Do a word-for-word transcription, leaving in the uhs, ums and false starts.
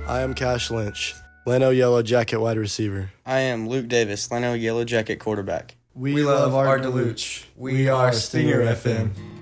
I am Cash Lynch, Lano Yellow Jacket wide receiver. I am Luke Davis, Lano Yellow Jacket quarterback. We, we love Art DeLuch. We are Stinger F M.